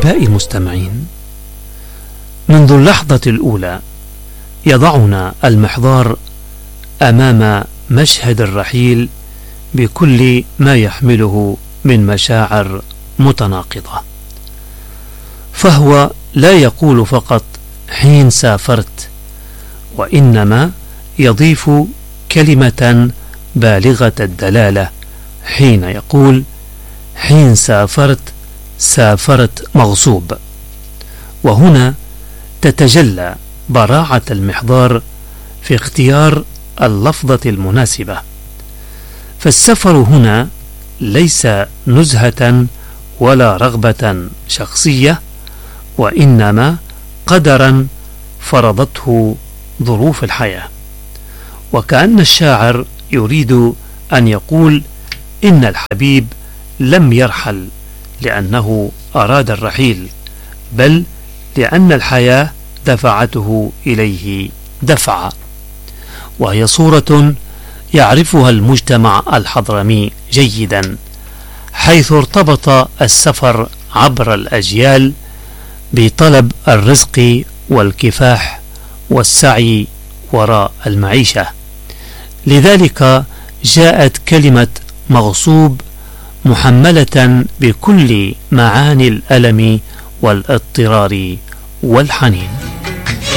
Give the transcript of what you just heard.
أحبائي المستمعين، منذ اللحظة الأولى يضعنا المحضار أمام مشهد الرحيل بكل ما يحمله من مشاعر متناقضة، فهو لا يقول فقط حين سافرت، وإنما يضيف كلمة بالغة الدلالة حين يقول حين سافرت مغصوب. وهنا تتجلى براعة المحضار في اختيار اللفظة المناسبة، فالسفر هنا ليس نزهة ولا رغبة شخصية، وإنما قدرا فرضته ظروف الحياة، وكأن الشاعر يريد أن يقول إن الحبيب لم يرحل لأنه أراد الرحيل، بل لأن الحياة دفعته إليه دفعة. وهي صورة يعرفها المجتمع الحضرمي جيدا، حيث ارتبط السفر عبر الأجيال بطلب الرزق والكفاح والسعي وراء المعيشة. لذلك جاءت كلمة مغصوب محملة بكل معاني الألم والاضطرار والحنين.